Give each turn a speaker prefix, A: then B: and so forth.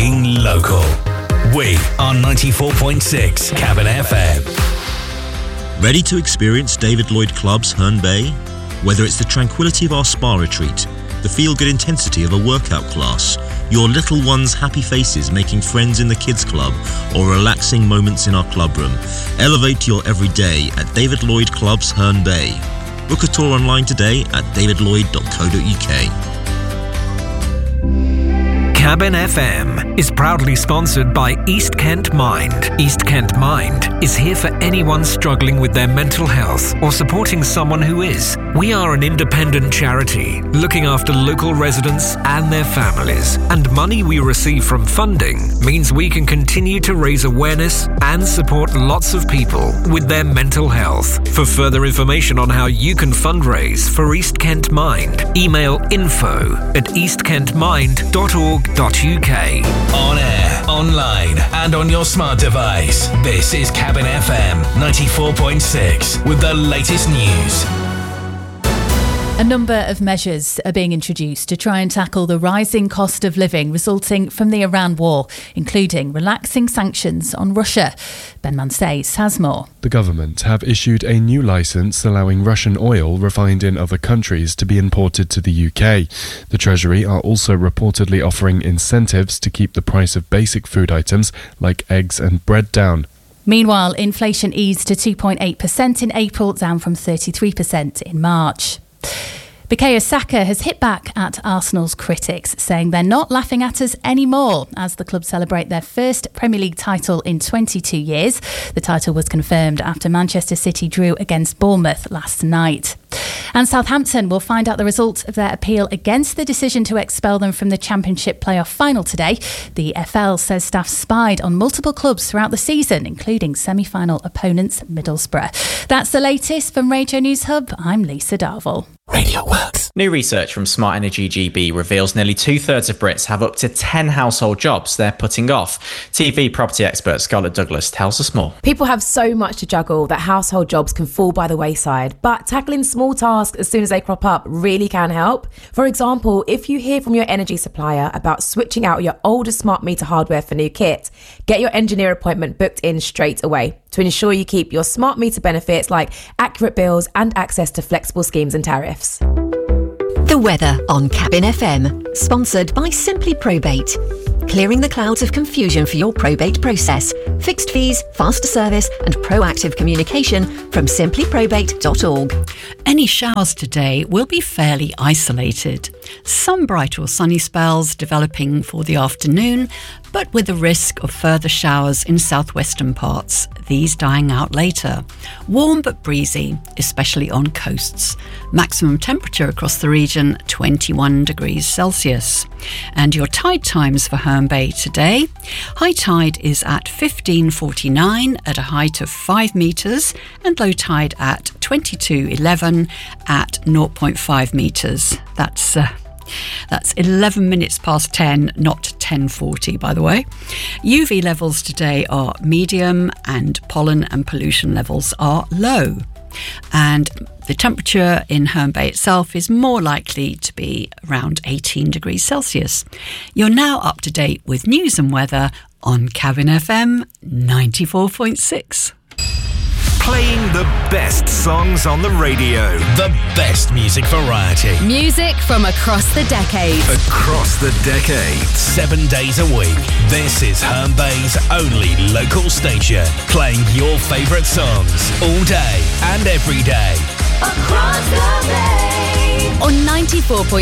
A: Being local. We are 94.6 Cabin FM.
B: Ready to experience David Lloyd Club's Herne Bay? Whether it's the tranquility of our spa retreat, the feel-good intensity of a workout class, your little one's happy faces making friends in the kids club, or relaxing moments in our clubroom, elevate your everyday at David Lloyd Club's Herne Bay. Book a tour online today at davidlloyd.co.uk.
C: Cabin FM is proudly sponsored by East Kent Mind. East Kent Mind is here for anyone struggling with their mental health or supporting someone who is. We are an independent charity looking after local residents and their families, and money we receive from funding means we can continue to raise awareness and support lots of people with their mental health. For further information on how you can fundraise for East Kent Mind, email info@eastkentmind.org.uk.
A: On air, online, and on your smart device. This is Cabin FM 94.6 with the latest news.
D: A number of measures are being introduced to try and tackle the rising cost of living resulting from the Iran war, including relaxing sanctions on Russia. Ben Mansays has more.
E: The government have issued a new licence allowing Russian oil refined in other countries to be imported to the UK. The Treasury are also reportedly offering incentives to keep the price of basic food items like eggs and bread down.
D: Meanwhile, inflation eased to 2.8% in April, down from 33% in March. Bukayo Saka has hit back at Arsenal's critics, saying they're not laughing at us anymore as the club celebrate their first Premier League title in 22 years. The title was confirmed after Manchester City drew against Bournemouth last night. And Southampton will find out the result of their appeal against the decision to expel them from the Championship playoff final today. The FL says staff spied on multiple clubs throughout the season, including semi-final opponents Middlesbrough. That's the latest from Radio News Hub. I'm Lisa Darville.
A: Radio Works.
F: New research from Smart Energy GB reveals nearly 2/3 of Brits have up to 10 household jobs they're putting off. TV property expert Scarlett Douglas tells us more.
G: People have so much to juggle that household jobs can fall by the wayside, but tackling small tasks as soon as they crop up really can help. For example, if you hear from your energy supplier about switching out your older smart meter hardware for new kit, get your engineer appointment booked in straight away to ensure you keep your smart meter benefits like accurate bills and access to flexible schemes and tariffs.
H: The weather on Cabin FM, sponsored by Simply Probate. Clearing the clouds of confusion for your probate process. Fixed fees, faster service and proactive communication from simplyprobate.org.
I: Any showers today will be fairly isolated. Some bright or sunny spells developing for the afternoon, but with the risk of further showers in southwestern parts, these dying out later. Warm but breezy, especially on coasts. Maximum temperature across the region, 21 degrees Celsius. And your tide times for Herne Bay today. High tide is at 15:49 at a height of 5 metres and low tide at 22:11 at 0.5 metres. That's 11 minutes past 10, not 10:40, by the way. UV levels today are medium and pollen and pollution levels are low. And the temperature in Herne Bay itself is more likely to be around 18 degrees Celsius. You're now up to date with news and weather on Cabin FM 94.6.
A: Playing the best songs on the radio. The best music variety.
J: Music from across the decades.
A: Across the decades. 7 days a week. This is Herne Bay's only local station. Playing your favourite songs all day and every day.
J: Across the bay. On 94.6